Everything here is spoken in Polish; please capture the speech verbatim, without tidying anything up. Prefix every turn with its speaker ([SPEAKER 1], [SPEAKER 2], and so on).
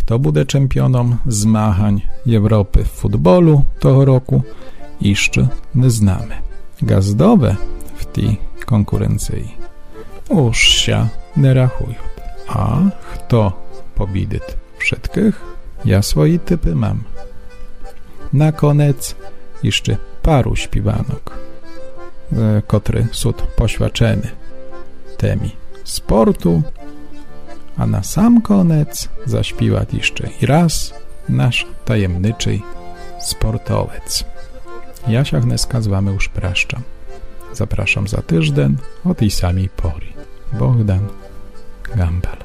[SPEAKER 1] kto bude czempionom zmahań Europy w futbolu toho roku, jeszcze nie znamy. Gazdowe w tej konkurencji już się nie rachują. A kto pobidyt wszystkich? Ja swoje typy mam. Na koniec jeszcze paru śpiewanok, który sud poświadczony temi sportu, a na sam koniec zaśpiewać jeszcze i raz nasz tajemniczy sportowiec. Ja się dneska z wami już praszczam. Zapraszam za tydzień o tej samej pory. Bogdan Gambel.